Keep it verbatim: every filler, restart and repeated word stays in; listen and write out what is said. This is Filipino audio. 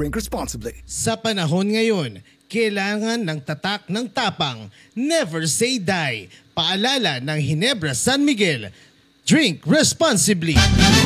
Drink responsibly. Sa panahon ngayon, kailangan ng tatak ng tapang. Never say die. Paalala ng Ginebra San Miguel. Drink responsibly.